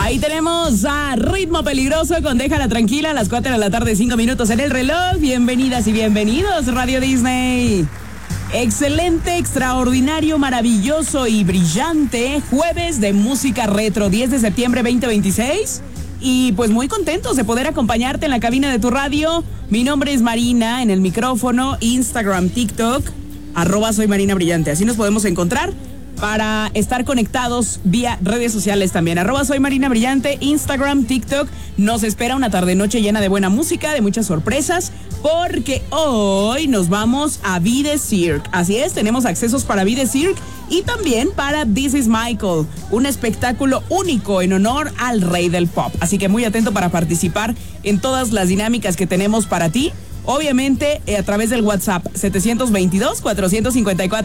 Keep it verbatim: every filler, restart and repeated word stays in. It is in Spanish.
Ahí tenemos a Ritmo Peligroso con Déjala Tranquila a las cuatro de la tarde, cinco minutos en el reloj. Bienvenidas y bienvenidos, Radio Disney. Excelente, extraordinario, maravilloso y brillante jueves de música retro, diez de septiembre veinte veintiséis. Y pues muy contentos de poder acompañarte en la cabina de tu radio. Mi nombre es Marina, en el micrófono, Instagram, TikTok, arroba soy Marina Brillante. Así nos podemos encontrar para estar conectados vía redes sociales también. Arroba soy Marina Brillante, Instagram, TikTok. Nos espera una tarde-noche llena de buena música, de muchas sorpresas, porque hoy nos vamos a Be The Cirque. Así es, tenemos accesos para Be The Cirque y también para This Is Michael, un espectáculo único en honor al rey del pop. Así que muy atento para participar en todas las dinámicas que tenemos para ti. Obviamente, eh, a través del WhatsApp setecientos veintidós, cuatrocientos cincuenta y cuatro